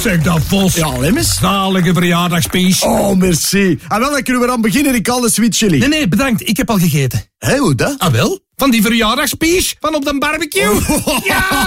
Zeg dat, Vos. Ja, Lemmens. Zalige verjaardagspies. Oh, merci. En wel, dan kunnen we aan beginnen. Ik al de sweet chili. Nee, bedankt. Ik heb al gegeten. Hé, hoe dat? Ah, wel? Van die verjaardagspies van op de barbecue. Ja!